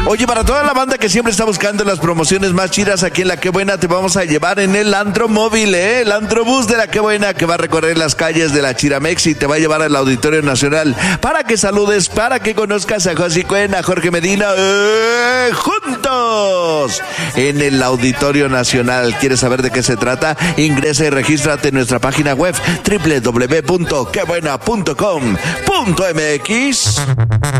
Oye, para toda la banda que siempre está buscando las promociones más chidas aquí en La Qué Buena, te vamos a llevar en el Antro Móvil, el Antrobús de La Qué Buena, que va a recorrer las calles de la Chiramex y te va a llevar al Auditorio Nacional para que saludes, para que conozcas a José Cuen, a Jorge Medina, juntos en el Auditorio Nacional. ¿Quieres saber de qué se trata? Ingresa y regístrate en nuestra página web www.quebuena.com.mx.